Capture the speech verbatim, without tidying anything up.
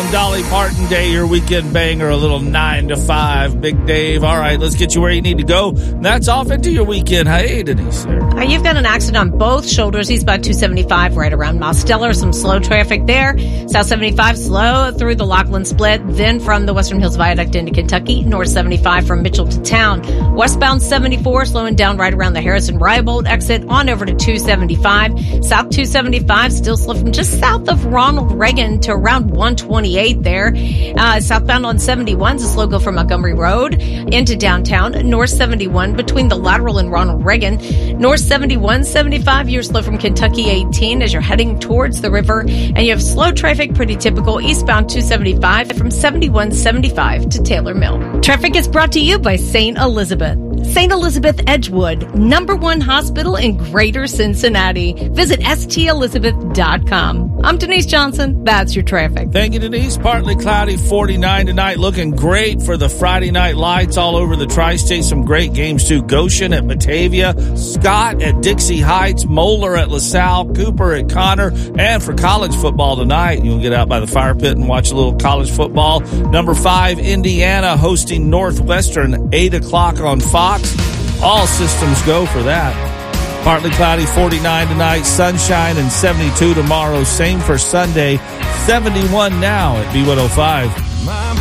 on Dolly Parton Day, your weekend banger, a little nine to five. Big Dave. All right, let's get you where you need to go. That's off into your weekend. Hey, Denise. Uh, you've got an accident on both shoulders. Eastbound two seventy-five right around Mosteller. Some slow traffic there. South seventy-five slow through the Lachlan Split. Then from the Western Hills Viaduct into Kentucky. North seventy-five from Mitchell to town. Westbound seventy-four slowing down right around the Harrison-Rybolt exit on over to two seventy-five. South two seventy-five still slow from just south of Ronald Reagan to around one twenty-eight there. Uh, southbound on seventy-one is a slow go from Montgomery Road into downtown. North seventy-one between the Lateral and Ronald Reagan. North seventy-one, seventy-five, you're slow from Kentucky eighteen as you're heading towards the river. And you have slow traffic, pretty typical, eastbound two seventy-five from seventy-one seventy-five to Taylor Mill. Traffic is brought to you by Saint Elizabeth. Saint Elizabeth Edgewood, number one hospital in Greater Cincinnati. Visit S T Elizabeth dot com. I'm Denise Johnson. That's your traffic. Thank you, Denise. Partly cloudy, forty-nine tonight. Looking great for the Friday night lights all over the tri-state. Some great games, too. Goshen at Batavia, Scott at Dixie Heights, Moeller at LaSalle, Cooper at Connor. And for college football tonight, you'll get out by the fire pit and watch a little college football. Number five, Indiana hosting Northwestern, eight o'clock on Fox. All systems go for that. Partly cloudy, forty-nine tonight, sunshine, and seventy-two tomorrow. Same for Sunday, seventy-one now at B one oh five.